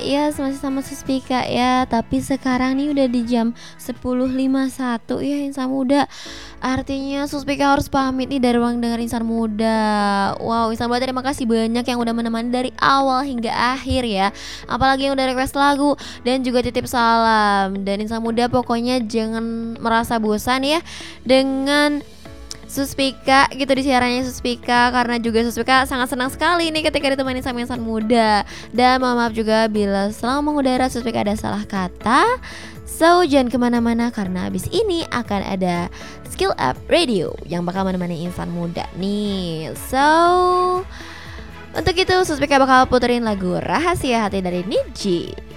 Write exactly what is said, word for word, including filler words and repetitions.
ya masih sama Suspika ya. Tapi sekarang nih udah di jam sepuluh lima puluh satu ya insan muda. Artinya Suspika harus pamit nih dari ruang dengar insan muda. Wow, insan muda terima kasih banyak yang udah menemani dari awal hingga akhir ya. Apalagi yang udah request lagu dan juga titip salam. Dan insan muda pokoknya jangan merasa bosan ya dengan Suspika gitu di siarannya Suspika, karena juga Suspika sangat senang sekali nih ketika ditemani sama insan muda. Dan mohon maaf juga bila selama mengudara Suspika ada salah kata. So jangan kemana-mana karena abis ini akan ada Skill Up Radio yang bakal menemani insan muda nih. So untuk itu Suspika bakal puterin lagu Rahasia Hati dari Nidji.